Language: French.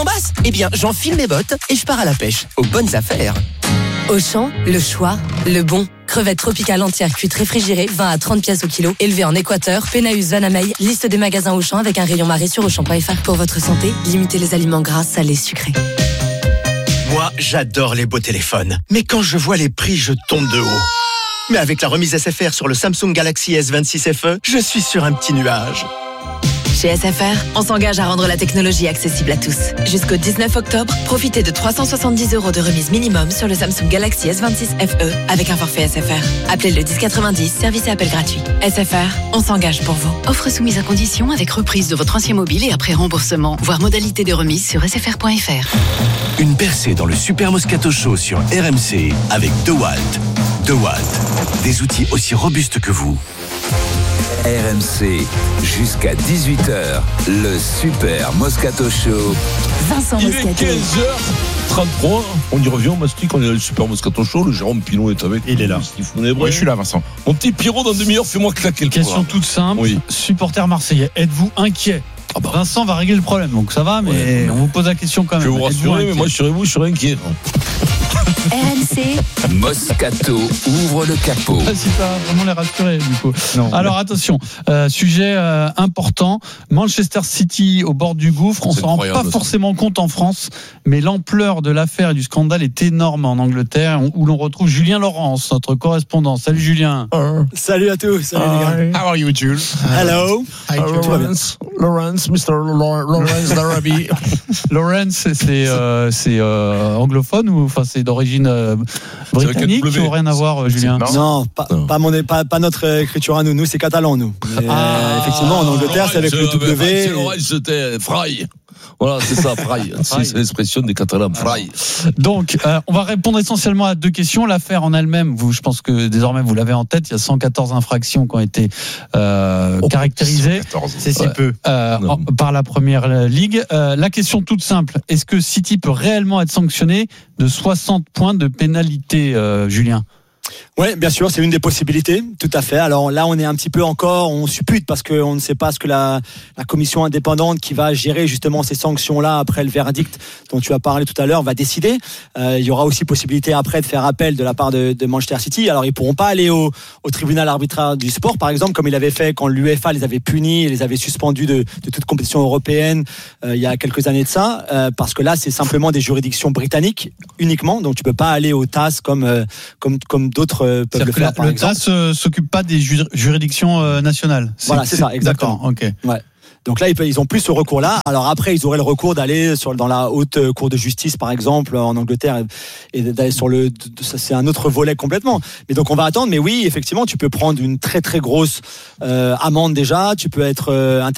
en basse. Eh bien, j'enfile mes bottes et je pars à la pêche. Aux bonnes affaires. Auchan, le choix, le bon. Crevettes tropicales entières cuites réfrigérées, 20 à 30 pièces au kilo. Élevées en Équateur, Pénaus, Vanamey. Liste des magasins Auchan avec un rayon marée sur Auchan.fr. Pour votre santé, limitez les aliments gras, salés, sucrés. Moi, j'adore les beaux téléphones. Mais quand je vois les prix, je tombe de haut. Mais avec la remise SFR sur le Samsung Galaxy S26 FE, je suis sur un petit nuage. Chez SFR, on s'engage à rendre la technologie accessible à tous. Jusqu'au 19 octobre, profitez de 370 € de remise minimum sur le Samsung Galaxy S26 FE avec un forfait SFR. Appelez le 1090, service et appel gratuit. SFR, on s'engage pour vous. Offre soumise à condition avec reprise de votre ancien mobile et après remboursement. Voir modalité de remise sur sfr.fr. Une percée dans le Super Moscato Show sur RMC avec DeWalt. DeWalt, des outils aussi robustes que vous. RMC, jusqu'à 18h, le Super Moscato Show. Vincent Moscato. Il est 15h33, on y revient, on mastique, on est dans le Super Moscato Show, le Jérôme Pinot est avec nous. Il est là. Oui, je suis là, Vincent. Mon petit Pierrot, dans 1/2 heure, fais-moi claquer le Question toute simple, supporter marseillais, êtes-vous inquiet? Vincent va régler le problème, donc ça va, mais on vous pose la question quand même. Je vais vous rassurer, mais moi, rassurez-vous, je serai inquiet. RMC. Moscato ouvre le capot. Si ça va vraiment les rassurer du coup. Non. Alors attention, sujet important, Manchester City au bord du gouffre, on s'en rend pas forcément compte en France, mais l'ampleur de l'affaire et du scandale est énorme en Angleterre, où l'on retrouve Julien Laurence, notre correspondant. Salut Julien. Salut à tous. Salut les gars. How are you, Jules? Hello. Lawrence, Mr. Lawrence Darabi. Lawrence, c'est anglophone ou enfin c'est d'origine britannique ou rien à voir, Julien? Non, pas notre écriture à nous. Nous, c'est catalan, nous. Mais, effectivement, en Angleterre, c'est avec le W. Lawrence, c'était Fry. Voilà, c'est ça, Fry. C'est l'expression des Catalans, Fry. Donc, on va répondre essentiellement à 2 questions. L'affaire en elle-même, je pense que désormais vous l'avez en tête. Il y a 114 infractions qui ont été caractérisées. 114. C'est si peu par la première ligue. La question toute simple, est-ce que City peut réellement être sanctionné de 60 points de pénalité, Julien? Oui, bien sûr, c'est une des possibilités, tout à fait. Alors là, on est un petit peu encore, on suppute parce qu'on ne sait pas ce que la commission indépendante qui va gérer justement ces sanctions-là après le verdict dont tu as parlé tout à l'heure va décider. Il y aura aussi possibilité après de faire appel de la part de Manchester City. Alors ils pourront pas aller au tribunal arbitraire du sport, par exemple, comme il avait fait quand l'UEFA les avait punis et les avait suspendus de toute compétition européenne il y a quelques années de ça, parce que là, c'est simplement des juridictions britanniques uniquement, donc tu peux pas aller au TAS comme d'autres peuvent le faire, par exemple. Le TAS s'occupe pas des juridictions nationales. Voilà, c'est ça, exactement. D'accord, ok. Ouais. Donc là, ils ont plus ce recours-là. Alors après, ils auraient le recours d'aller dans la haute cour de justice, par exemple, en Angleterre, et d'aller ça, c'est un autre volet complètement. Mais donc on va attendre. Mais oui, effectivement, tu peux prendre une très très grosse amende déjà. Tu peux être